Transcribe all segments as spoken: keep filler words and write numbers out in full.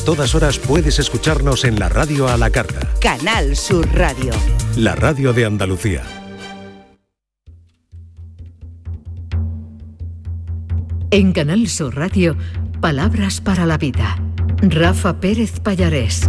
todas horas puedes escucharnos en la radio a la carta. Canal Sur Radio. La radio de Andalucía. En Canal Sur Radio, Palabras para la Vida. Rafa Pérez Pallarés.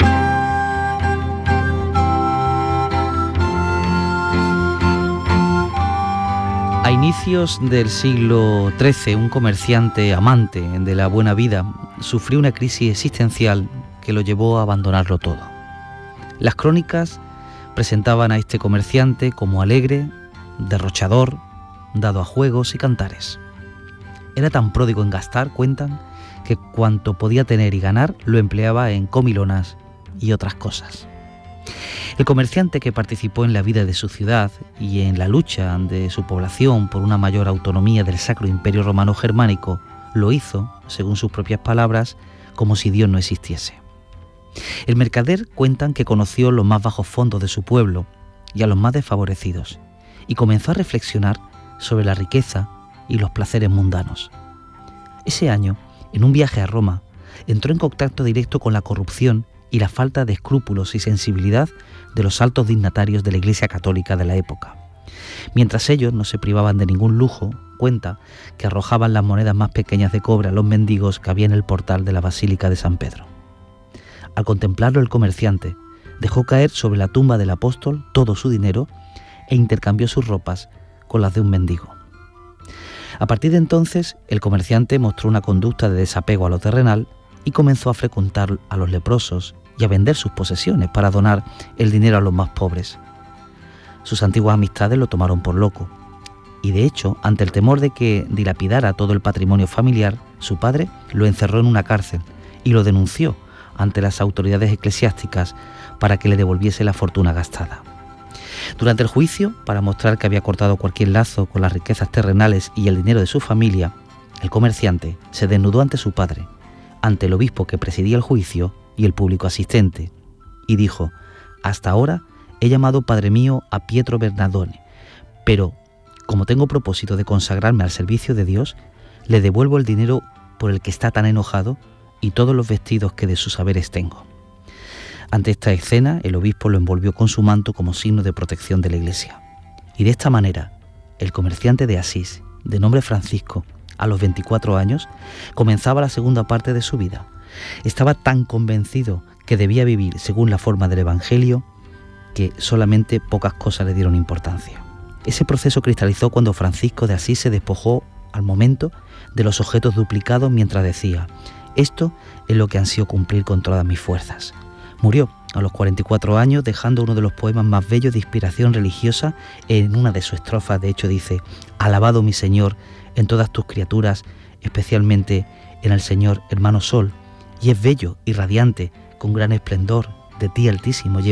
A inicios del siglo trece, un comerciante amante de la buena vida sufrió una crisis existencial que lo llevó a abandonarlo todo. Las crónicas presentaban a este comerciante como alegre, derrochador, dado a juegos y cantares. Era tan pródigo en gastar, cuentan, que cuanto podía tener y ganar lo empleaba en comilonas y otras cosas. El comerciante, que participó en la vida de su ciudad y en la lucha de su población por una mayor autonomía del Sacro Imperio Romano Germánico, lo hizo, según sus propias palabras, como si Dios no existiese. El mercader, cuentan, que conoció los más bajos fondos de su pueblo y a los más desfavorecidos, y comenzó a reflexionar sobre la riqueza y los placeres mundanos. Ese año, en un viaje a Roma, entró en contacto directo con la corrupción y la falta de escrúpulos y sensibilidad de los altos dignatarios de la Iglesia Católica de la época. Mientras ellos no se privaban de ningún lujo, cuenta que arrojaban las monedas más pequeñas de cobre a los mendigos que había en el portal de la Basílica de San Pedro. Al contemplarlo, el comerciante dejó caer sobre la tumba del apóstol todo su dinero e intercambió sus ropas con las de un mendigo. A partir de entonces, el comerciante mostró una conducta de desapego a lo terrenal y comenzó a frecuentar a los leprosos y a vender sus posesiones para donar el dinero a los más pobres. Sus antiguas amistades lo tomaron por loco, y de hecho, ante el temor de que dilapidara todo el patrimonio familiar, su padre lo encerró en una cárcel y lo denunció ante las autoridades eclesiásticas para que le devolviese la fortuna gastada. Durante el juicio, para mostrar que había cortado cualquier lazo con las riquezas terrenales y el dinero de su familia, el comerciante se desnudó ante su padre, ante el obispo que presidía el juicio y el público asistente, y dijo: «Hasta ahora he llamado Padre mío a Pietro Bernardone, pero como tengo propósito de consagrarme al servicio de Dios, le devuelvo el dinero por el que está tan enojado y todos los vestidos que de sus haberes tengo». Ante esta escena, el obispo lo envolvió con su manto como signo de protección de la Iglesia. Y de esta manera, el comerciante de Asís, de nombre Francisco, a los veinticuatro años, comenzaba la segunda parte de su vida. Estaba tan convencido que debía vivir según la forma del Evangelio que solamente pocas cosas le dieron importancia. Ese proceso cristalizó cuando Francisco de Asís se despojó al momento de los objetos duplicados mientras decía: «Esto es lo que ansío cumplir con todas mis fuerzas». Murió a los cuarenta y cuatro años, dejando uno de los poemas más bellos de inspiración religiosa. En una de sus estrofas, de hecho, dice: «Alabado mi Señor en todas tus criaturas, especialmente en el Señor hermano Sol, y es bello y radiante, con gran esplendor, de ti altísimo lleva